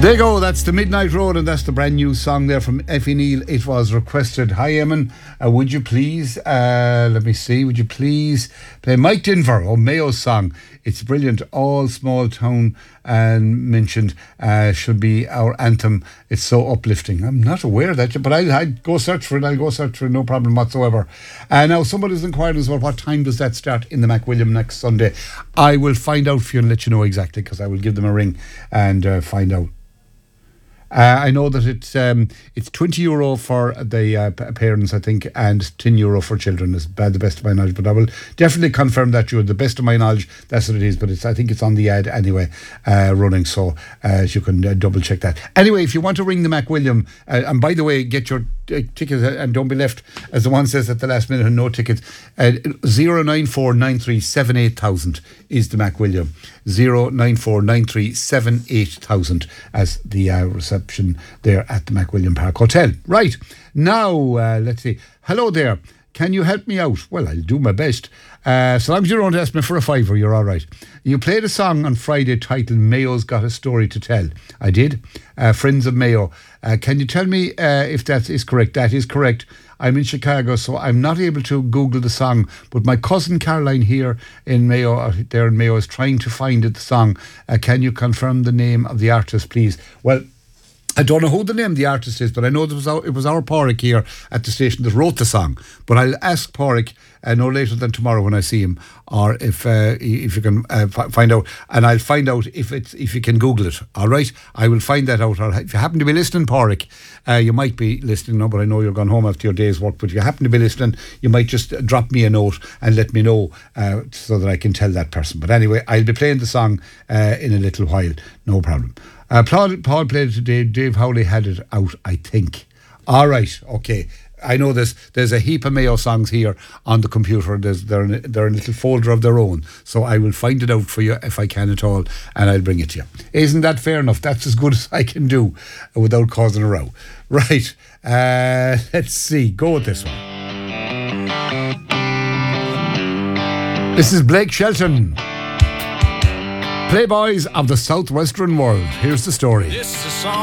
There you go, that's the Midnight Road, and that's the brand new song there from Effie Neal. It was requested. Hi, Eamon, would you please, let me see, would you please play Mike Denver, Mayo's song? It's brilliant. All small town and mentioned should be our anthem. It's so uplifting. I'm not aware of that, but I'll go search for it. I'll go search for it, no problem whatsoever. Now, somebody's inquired as well, what time does that start in the MacWilliam next Sunday? I will find out for you and let you know exactly, because I will give them a ring and find out. I know that it's €20 for the parents, I think, and €10 for children, is the best of my knowledge. But I will definitely confirm that to you. The best of my knowledge, that's what it is. But I think it's on the ad anyway, running. So you can double check that. Anyway, if you want to ring the MacWilliam, and by the way, get your tickets and don't be left, as the one says at the last minute, and no tickets. 09493788000 is the MacWilliam. 09493788000 as the reception there at the MacWilliam Park Hotel. Right, now let's see. Hello there. Can you help me out? Well, I'll do my best. So long as you don't ask me for a fiver, you're all right. You played a song on Friday titled Mayo's Got a Story to Tell. I did. Friends of Mayo. Can you tell me if that is correct? That is correct. I'm in Chicago, so I'm not able to Google the song, but my cousin Caroline here in Mayo, there in Mayo, is trying to find the song. Can you confirm the name of the artist, please? Well, I don't know who the name of the artist is, but I know it was our Pádraig here at the station that wrote the song. But I'll ask Pádraig no later than tomorrow when I see him, or if you can find out, and I'll find out if you can Google it. All right, I will find that out. If you happen to be listening, Pádraig, you might be listening now, but I know you're gone home after your day's work. But if you happen to be listening, you might just drop me a note and let me know so that I can tell that person. But anyway, I'll be playing the song in a little while. No problem. Paul played it today. Dave Howley had it out, I think. All right, okay. I know there's a heap of Mayo songs here on the computer. They're in a little folder of their own. So I will find it out for you if I can at all, and I'll bring it to you. Isn't that fair enough? That's as good as I can do without causing a row. Right, let's see. Go with this one. This is Blake Shelton. Playboys of the Southwestern World. Here's the story. This is a song